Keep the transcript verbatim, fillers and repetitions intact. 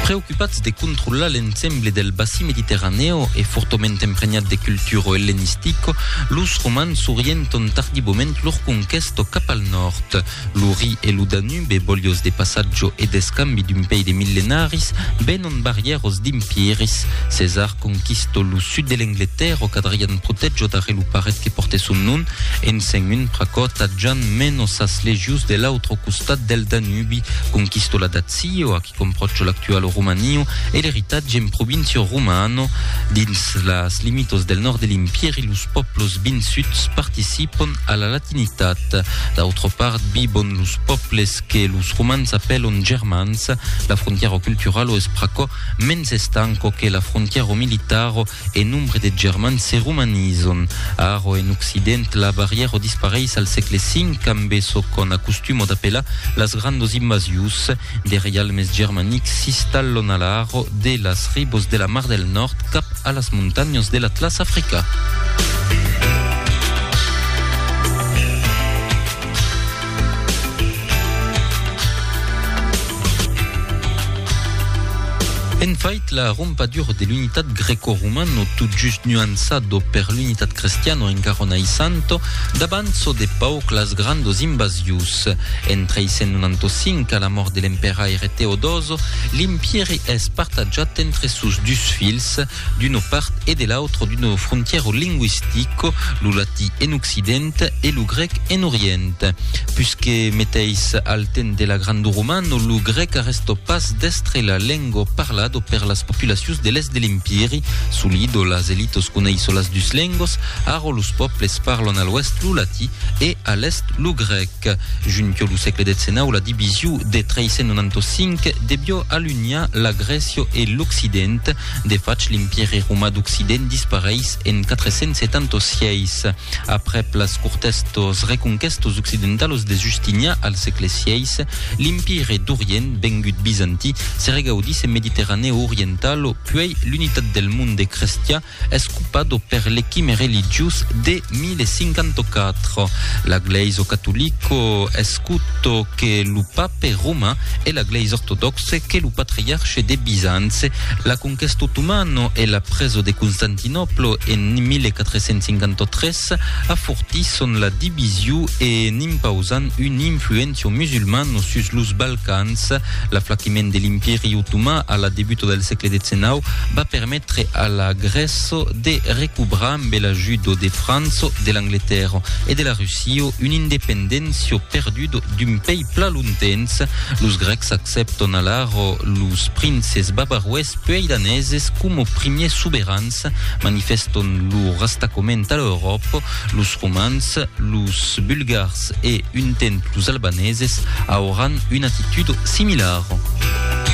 Preoccupats de controlar l'ensemble del bassi mediterraneo e fortemente impregnat de cultura hellenistico, los romans orientan tardivament lor conquesto cap al nord. L'Uri e lo Danube, boglios de passaggio e d'escambi d'un pays de millenaris, benon barrieros d'impieris. César conquisto lo sud de l'Angleterra, qu'Adrian proteggio dare lo paret che porte son nom, ensegnun pracot adjan menos as legius de l'altro costat del Danubi, conquisto la Dazio, a qui comprocho l'actual Romanio, e l'heritatge en provincio romano. Dins las limitos del nord de l'impieri, los poplos vinsuts participan a la latinitat. D'altra part, bibon los poples que los romans appellon germans. La frontiera cultural es praco mens estanco que la frontiera militaro e nombre de germans se romanizon. Aro en occident la barriera dispareis al segle cinc, ambeso con acostumo d'appelar las grandos invasius de realmes germanics s'installon a l'aro de las ribos de la Mar del Nord cap a las montañas del Atlas africà. En fait, la rompadura de l'unitat greco-romano, tot just nuançado per l'unitat cristiano encarona i santo, d'avanzo de pauc las grandos invasius. En trecento novantacinc, a la mort de l'emperaire Teodoso, l'impieri es partagiat entre sus dus fils, d'una part e de l'altra d'una frontiera linguistico, lo latí en occident e lo grec en orient. Puisque meteis al temps de la grande romano, lo grec resto pas d'estre la lengua parlada per las populacions de l'est de l'impieri, solido las elitos coneiso las dus lengos, aro los poples parlon a l'ouest lo latí e a l'est lo grec. Giunto lo segle decenau, la divisió de trecento novantacinc debió allunyar la Grècia e l'Occident. De faig, l'impieri romà d'Occident dispareis en quatre-cents setanta-sis. Après las cortestos reconquestos occidentalos de Justinià al segle seis, l'impieri d'Orient, vengut bizantí, se regaudís en Mediterraneo oriental, puis l'unitat del monde cristià es ocupado per l'equime religius de mille cinquanta-quatre. La Gleisa cattolico escuto che lo pape romà e la Gleisa ortodoxe che lo patriarche de Bizanze. La conquesta ottomano e la presa de Costantinoplo en mille quatre-cents cinquanta-tres affortisson la divisió e n'impausan une influència musulmana sus los Balcans. L'aflaquiment de l'imperi ottomà a la début del segle decenau va permettre a la Grècia de recobrar amb l'ajuda de França, de l'Angleterra e de la Russia una independència perduda d'un pays pla lontens. Los grecs accepten alors los princes bavarois puis daneses como primers soberans, manifestan lo restacament a l'Europa. Los romans, los bulgars e un temps los albaneses auran una attitude similar.